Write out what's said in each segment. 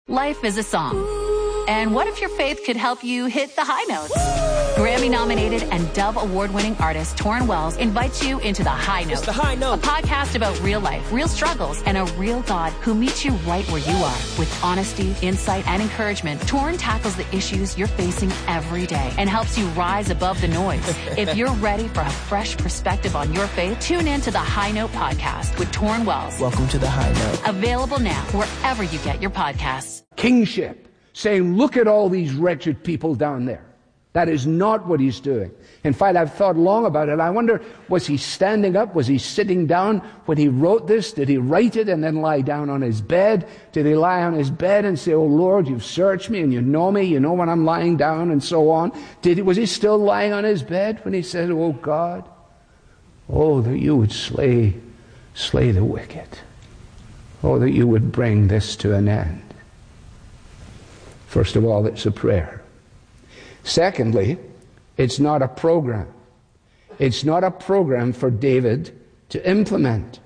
Life is a song. And what if your faith could help you hit the high notes? Grammy-nominated and Dove Award-winning artist Torrin Wells invites you into The High Note. It's The High Note. A podcast about real life, real struggles, and a real God who meets you right where you are. With honesty, insight, and encouragement, Torrin tackles the issues you're facing every day and helps you rise above the noise. If you're ready for a fresh perspective on your faith, tune in to The High Note podcast with Torrin Wells. Welcome to The High Note. Available now wherever you get your podcasts. Kingship. Saying, look at all these wretched people down there. That is not what he's doing. In fact, I've thought long about it. I wonder, was he standing up? Was he sitting down when he wrote this? Did he write it and then lie down on his bed? Did he lie on his bed and say, oh Lord, you've searched me and you know when I'm lying down and so on? Was he still lying on his bed when he said, oh God, oh, that you would slay the wicked. Oh, that you would bring this to an end. First of all, it's a prayer. Secondly, it's not a program. It's not a program for David to implement.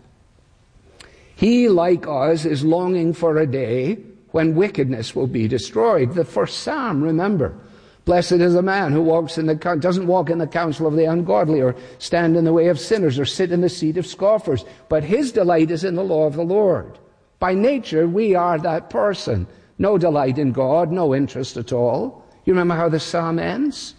He, like us, is longing for a day when wickedness will be destroyed. The first Psalm, remember, blessed is the man who doesn't walk in the counsel of the ungodly, or stand in the way of sinners, or sit in the seat of scoffers, but his delight is in the law of the Lord. By nature, we are that person. No delight in God, no interest at all. You remember how the psalm ends?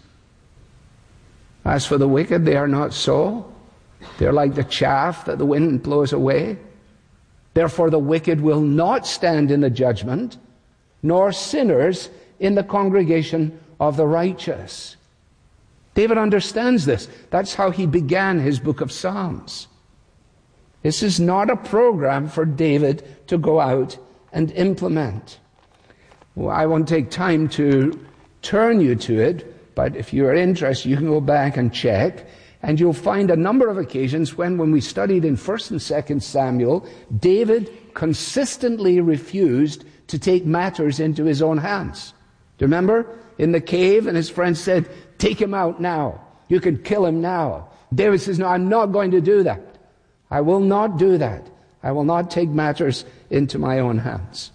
As for the wicked, they are not so. They're like the chaff that the wind blows away. Therefore the wicked will not stand in the judgment, nor sinners in the congregation of the righteous. David understands this. That's how he began his book of Psalms. This is not a program for David to go out and implement. Well, I won't take time to turn you to it, but if you're interested, you can go back and check, and you'll find a number of occasions when we studied in 1st and 2nd Samuel, David consistently refused to take matters into his own hands. Do you remember? In the cave, and his friends said, take him out now. You can kill him now. David says, no, I'm not going to do that. I will not do that. I will not take matters into my own hands.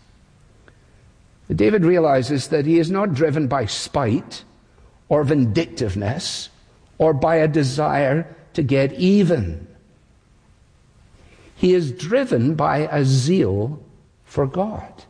David realizes that he is not driven by spite or vindictiveness or by a desire to get even. He is driven by a zeal for God.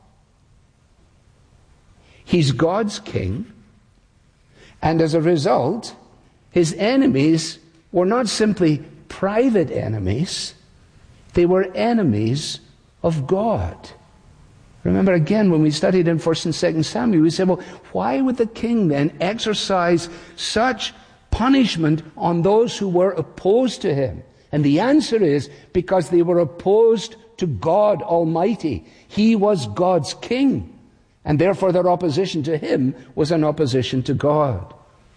He's God's king, and as a result, his enemies were not simply private enemies, they were enemies of God. Remember again, when we studied in 1st and 2nd Samuel, we said, well, why would the king then exercise such punishment on those who were opposed to him? And the answer is because they were opposed to God Almighty. He was God's king, and therefore their opposition to him was an opposition to God.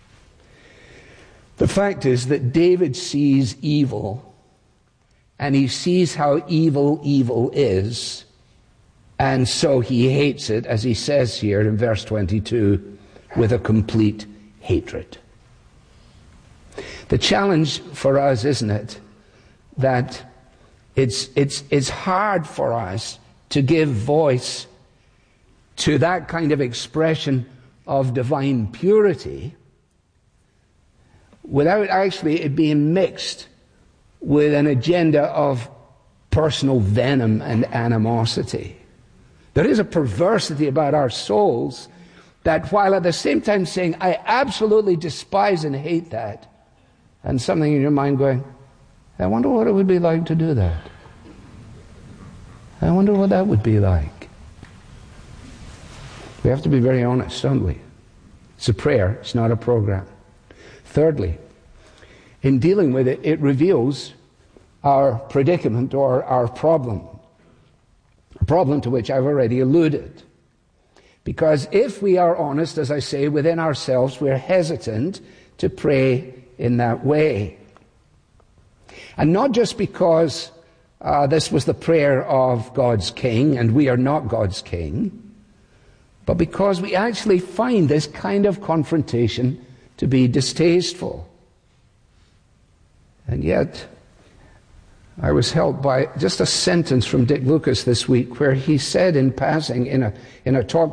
The fact is that David sees evil, and he sees how evil is, and so he hates it, as he says here in verse 22, with a complete hatred. The challenge for us, isn't it, that it's hard for us to give voice to that kind of expression of divine purity without actually it being mixed with an agenda of personal venom and animosity. There is a perversity about our souls that while at the same time saying, I absolutely despise and hate that, and something in your mind going, I wonder what it would be like to do that. I wonder what that would be like. We have to be very honest, don't we? It's a prayer, it's not a program. Thirdly, in dealing with it, it reveals our predicament or our problem. A problem to which I've already alluded. Because if we are honest, as I say, within ourselves, we're hesitant to pray in that way. And not just because this was the prayer of God's king and we are not God's king, but because we actually find this kind of confrontation to be distasteful. And yet, I was helped by just a sentence from Dick Lucas this week where he said in passing in a talk